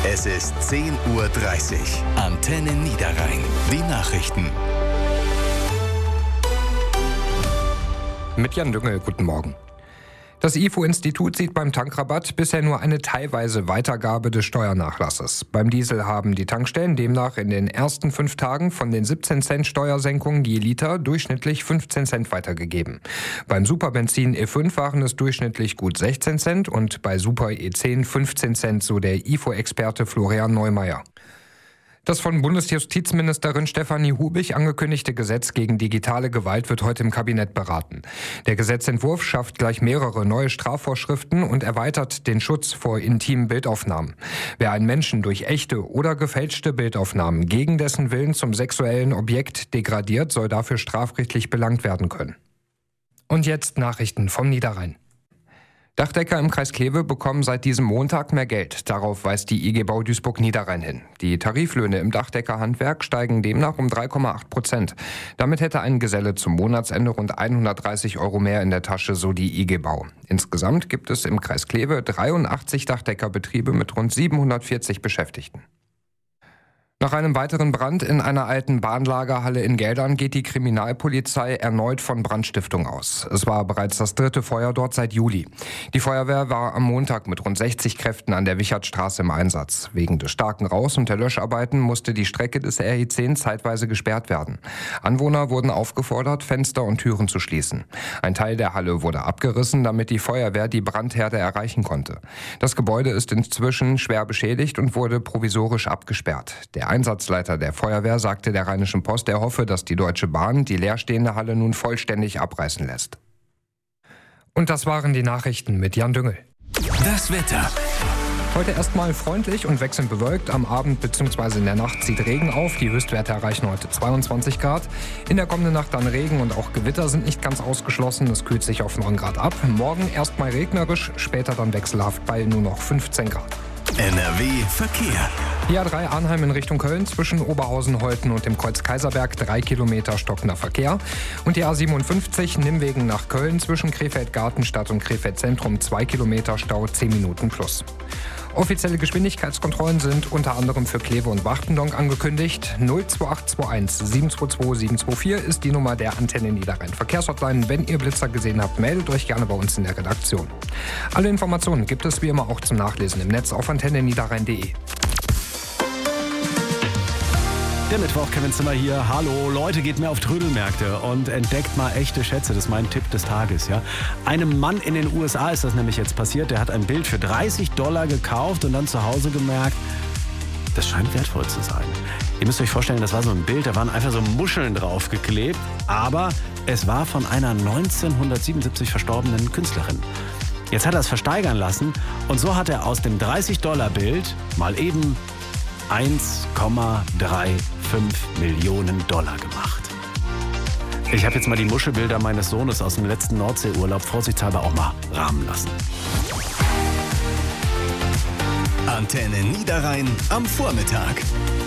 Es ist 10:30 Uhr. Antenne Niederrhein. Die Nachrichten. Mit Jan Düngel, guten Morgen. Das IFO-Institut sieht beim Tankrabatt bisher nur eine teilweise Weitergabe des Steuernachlasses. Beim Diesel haben die Tankstellen demnach in den ersten 5 Tagen von den 17 Cent Steuersenkungen je Liter durchschnittlich 15 Cent weitergegeben. Beim Superbenzin E5 waren es durchschnittlich gut 16 Cent und bei Super E10 15 Cent, so der IFO-Experte Florian Neumeier. Das von Bundesjustizministerin Stefanie Hubig angekündigte Gesetz gegen digitale Gewalt wird heute im Kabinett beraten. Der Gesetzentwurf schafft gleich mehrere neue Strafvorschriften und erweitert den Schutz vor intimen Bildaufnahmen. Wer einen Menschen durch echte oder gefälschte Bildaufnahmen gegen dessen Willen zum sexuellen Objekt degradiert, soll dafür strafrechtlich belangt werden können. Und jetzt Nachrichten vom Niederrhein. Dachdecker im Kreis Kleve bekommen seit diesem Montag mehr Geld. Darauf weist die IG Bau Duisburg-Niederrhein hin. Die Tariflöhne im Dachdeckerhandwerk steigen demnach um 3,8%. Damit hätte ein Geselle zum Monatsende rund 130 € mehr in der Tasche, so die IG Bau. Insgesamt gibt es im Kreis Kleve 83 Dachdeckerbetriebe mit rund 740 Beschäftigten. Nach einem weiteren Brand in einer alten Bahnlagerhalle in Geldern geht die Kriminalpolizei erneut von Brandstiftung aus. Es war bereits das 3. Feuer dort seit Juli. Die Feuerwehr war am Montag mit rund 60 Kräften an der Wichertstraße im Einsatz. Wegen des starken Rauchs und der Löscharbeiten musste die Strecke des RE10 zeitweise gesperrt werden. Anwohner wurden aufgefordert, Fenster und Türen zu schließen. Ein Teil der Halle wurde abgerissen, damit die Feuerwehr die Brandherde erreichen konnte. Das Gebäude ist inzwischen schwer beschädigt und wurde provisorisch abgesperrt. Der Einsatzleiter der Feuerwehr sagte der Rheinischen Post, er hoffe, dass die Deutsche Bahn die leerstehende Halle nun vollständig abreißen lässt. Und das waren die Nachrichten mit Jan Düngel. Das Wetter. Heute erstmal freundlich und wechselnd bewölkt. Am Abend bzw. in der Nacht zieht Regen auf. Die Höchstwerte erreichen heute 22 Grad. In der kommenden Nacht dann Regen und auch Gewitter sind nicht ganz ausgeschlossen. Es kühlt sich auf 9 Grad ab. Morgen erstmal regnerisch, später dann wechselhaft bei nur noch 15 Grad. NRW Verkehr. Die A3 Arnheim in Richtung Köln zwischen Oberhausen, Holten und dem Kreuz Kaiserberg 3 Kilometer stockender Verkehr. Und die A57 Nimwegen nach Köln zwischen Krefeld-Gartenstadt und Krefeld-Zentrum 2 Kilometer Stau 10 Minuten plus. Offizielle Geschwindigkeitskontrollen sind unter anderem für Kleve und Wachtendonk angekündigt. 02821 722 724 ist die Nummer der Antenne Niederrhein Verkehrshotline. Wenn ihr Blitzer gesehen habt, meldet euch gerne bei uns in der Redaktion. Alle Informationen gibt es wie immer auch zum Nachlesen im Netz auf antenneniederrhein.de. Der Mittwoch, Kevin Zimmer hier. Hallo, Leute, geht mehr auf Trödelmärkte und entdeckt mal echte Schätze. Das ist mein Tipp des Tages, ja. Einem Mann in den USA ist das nämlich jetzt passiert. Der hat ein Bild für $30 gekauft und dann zu Hause gemerkt, das scheint wertvoll zu sein. Ihr müsst euch vorstellen, das war so ein Bild, da waren einfach so Muscheln draufgeklebt, aber es war von einer 1977 verstorbenen Künstlerin. Jetzt hat er es versteigern lassen und so hat er aus dem $30-Bild mal eben 1,35 Millionen Dollar gemacht. Ich habe jetzt mal die Muschelbilder meines Sohnes aus dem letzten Nordseeurlaub vorsichtshalber auch mal rahmen lassen. Antenne Niederrhein am Vormittag.